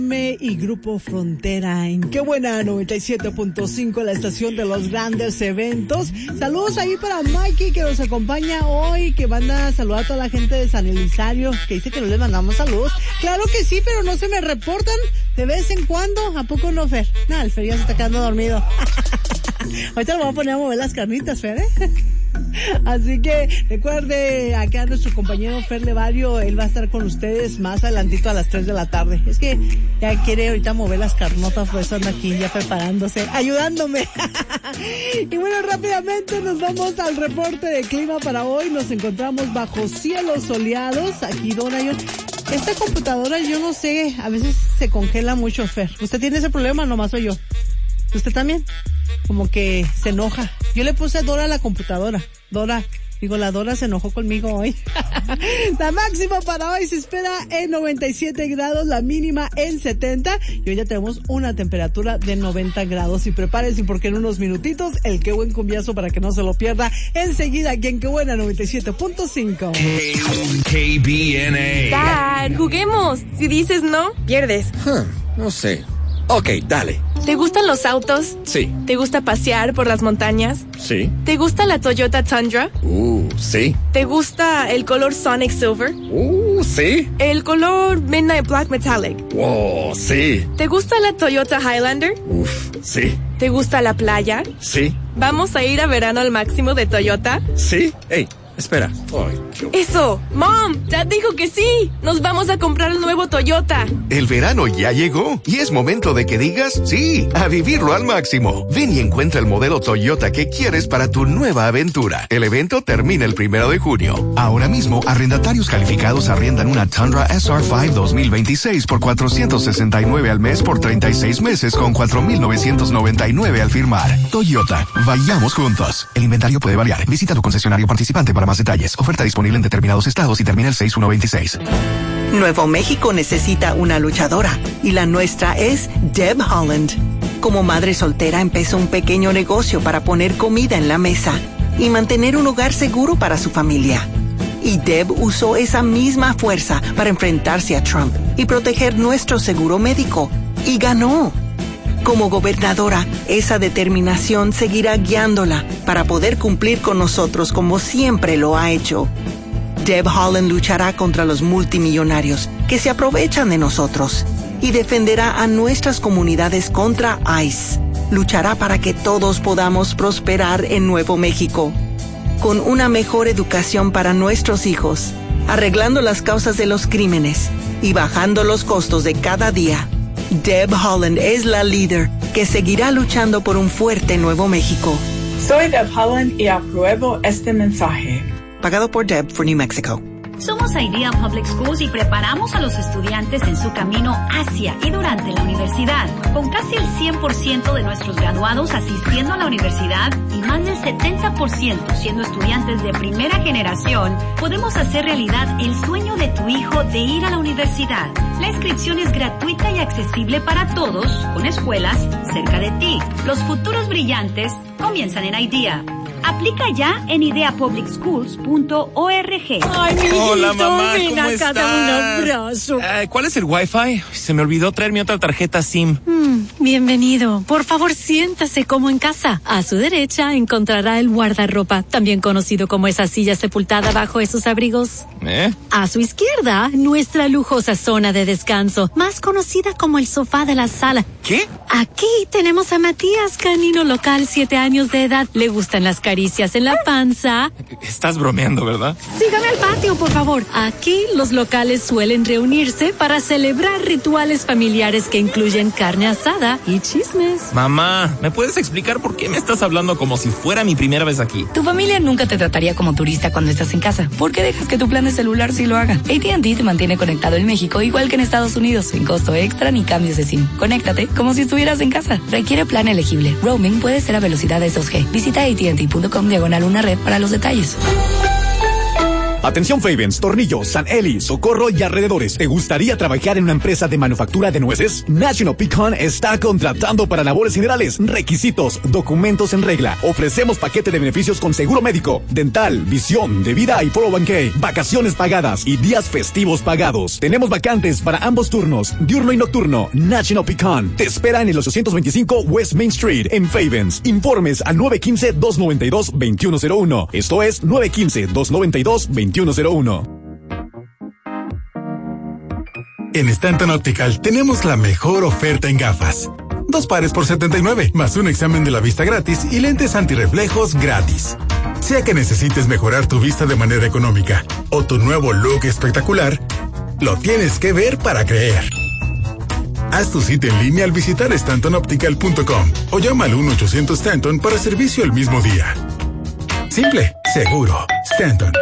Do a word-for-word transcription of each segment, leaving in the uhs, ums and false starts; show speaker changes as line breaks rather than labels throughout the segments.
Y Grupo Frontera en Qué Buena noventa y siete punto cinco, la estación de los grandes eventos. Saludos ahí para Mikey, que nos acompaña hoy, que manda a saludar a toda la gente de San Elizario, que dice que no les mandamos saludos. Claro que sí, pero no se me reportan de vez en cuando. ¿A poco no, Fer? No, el Fer ya se está quedando dormido. Ahorita lo vamos a poner a mover las carnitas, Fer, ¿eh? Así que recuerde, acá nuestro compañero Fer Levario, él va a estar con ustedes más adelantito a las tres de la tarde. Es que ya quiere ahorita mover las carnotas, por eso anda aquí ya preparándose, ayudándome. Y bueno, rápidamente nos vamos al reporte de clima para hoy. Nos encontramos bajo cielos soleados. Aquí, Dona, yo, esta computadora, yo no sé, a veces se congela mucho, Fer. ¿Usted tiene ese problema? Nomás soy yo. ¿Usted también? Como que se enoja. Yo le puse Dora a la computadora. Dora, digo, la Dora se enojó conmigo hoy. La máxima para hoy se espera en noventa y siete grados, la mínima en setenta. Y hoy ya tenemos una temperatura de noventa grados. Y prepárense porque en unos minutitos el Qué Buen Cumbiazo para que no se lo pierda. Enseguida aquí en Qué Buena noventa y siete punto cinco.
K B N A.
Dad, juguemos. Si dices no, pierdes.
Huh, no sé. Ok, dale.
¿Te gustan los autos?
Sí.
¿Te gusta pasear por las montañas?
Sí.
¿Te gusta la Toyota Tundra?
Uh, sí.
¿Te gusta el color Sonic Silver?
Uh, sí.
¿El color Midnight Black Metallic?
Wow, sí.
¿Te gusta la Toyota Highlander?
Uf, sí.
¿Te gusta la playa?
Sí.
¿Vamos a ir a verano al máximo de Toyota?
Sí. Hey, espera. Ay, qué...
¡Eso! ¡Mom! ¡Dad dijo que sí! ¡Nos vamos a comprar el nuevo Toyota!
El verano ya llegó y es momento de que digas sí, a vivirlo al máximo. Ven y encuentra el modelo Toyota que quieres para tu nueva aventura. El evento termina el primero de junio. Ahora mismo, arrendatarios calificados arriendan una Tundra S R cinco dos mil veintiséis por cuatrocientos sesenta y nueve al mes por treinta y seis meses con cuatro mil novecientos noventa y nueve al firmar. Toyota, vayamos juntos. El inventario puede variar. Visita tu concesionario participante para más detalles. Oferta disponible en determinados estados y termina el seis uno veintiséis.
Nuevo México necesita una luchadora y la nuestra es Deb Holland. Como madre soltera empezó un pequeño negocio para poner comida en la mesa y mantener un hogar seguro para su familia. Y Deb usó esa misma fuerza para enfrentarse a Trump y proteger nuestro seguro médico. Y ganó. Como gobernadora, esa determinación seguirá guiándola para poder cumplir con nosotros como siempre lo ha hecho. Deb Holland luchará contra los multimillonarios que se aprovechan de nosotros y defenderá a nuestras comunidades contra ICE. Luchará para que todos podamos prosperar en Nuevo México. Con una mejor educación para nuestros hijos, arreglando las causas de los crímenes y bajando los costos de cada día. Deb Holland es la líder que seguirá luchando por un fuerte Nuevo México.
Soy Deb Holland y apruebo este mensaje.
Pagado por Deb for New Mexico.
Somos Idea Public Schools y preparamos a los estudiantes en su camino hacia y durante la universidad. Con casi el cien por ciento de nuestros graduados asistiendo a la universidad y más del setenta por ciento siendo estudiantes de primera generación, podemos hacer realidad el sueño de tu hijo de ir a la universidad. La inscripción es gratuita y accesible para todos, con escuelas cerca de ti. Los futuros brillantes comienzan en Idea. Aplica ya en idea public schools punto org.
Ay, mi hijito,
hola, mamá,
ven
¿cómo
acá,
estás?
dame un abrazo.
Eh, ¿Cuál es el Wi-Fi? Se me olvidó traer mi otra tarjeta SIM.
Mm, bienvenido. Por favor, siéntase como en casa. A su derecha encontrará el guardarropa, también conocido como esa silla sepultada bajo esos abrigos.
¿Eh?
A su izquierda, nuestra lujosa zona de descanso, más conocida como el sofá de la sala.
¿Qué?
Aquí tenemos a Matías, canino local, siete años de edad. Le gustan las caricias en la panza.
Estás bromeando, ¿verdad?
Sígame al patio, por favor. Aquí los locales suelen reunirse para celebrar rituales familiares que incluyen carne asada y chismes.
Mamá, ¿me puedes explicar por qué me estás hablando como si fuera mi primera vez aquí?
Tu familia nunca te trataría como turista cuando estás en casa. ¿Por qué dejas que tu plan de celular sí lo haga? A T and T te mantiene conectado en México igual que en Estados Unidos, sin costo extra ni cambios de SIM. Conéctate como si estuvieras en casa. Requiere plan elegible. Roaming puede ser a velocidades dos G. Visita A T and T punto com diagonal una red para los detalles.
Atención Favens, Tornillo, San Eli, Socorro y alrededores. ¿Te gustaría trabajar en una empresa de manufactura de nueces? National Pecan está contratando para labores generales. Requisitos, documentos en regla. Ofrecemos paquete de beneficios con seguro médico, dental, visión, de vida y cuatro oh one k, vacaciones pagadas y días festivos pagados. Tenemos vacantes para ambos turnos, diurno y nocturno. National Pecan te espera en el ochocientos veinticinco West Main Street en Favens. Informes al nueve uno cinco, dos nueve dos, dos uno cero uno. Esto es nueve uno cinco, dos nueve dos, dos uno cero uno.
En Stanton Optical tenemos la mejor oferta en gafas. Dos pares por setenta y nueve, más un examen de la vista gratis y lentes antirreflejos gratis. Sea que necesites mejorar tu vista de manera económica o tu nuevo look espectacular, lo tienes que ver para creer. Haz tu cita en línea al visitar stanton optical punto com o llama al uno ochocientos Stanton para servicio el mismo día. Simple, seguro, Stanton.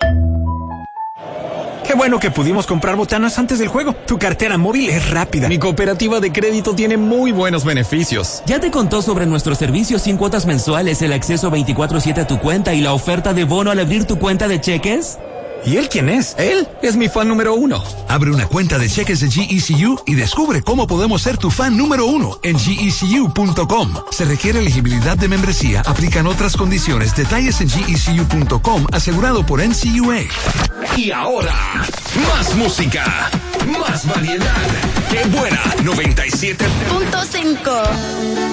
Qué bueno que pudimos comprar botanas antes del juego. Tu cartera móvil es rápida.
Mi cooperativa de crédito tiene muy buenos beneficios.
¿Ya te contó sobre nuestros servicios sin cuotas mensuales, el acceso veinticuatro siete a tu cuenta y la oferta de bono al abrir tu cuenta de cheques?
¿Y él quién es?
Él es mi fan número uno.
Abre una cuenta de cheques de G E C U y descubre cómo podemos ser tu fan número uno en G E C U punto com. Se requiere elegibilidad de membresía, aplican otras condiciones, detalles en G E C U punto com, asegurado por N C U A.
Y ahora, más música, más variedad. ¡Qué buena! noventa y siete punto cinco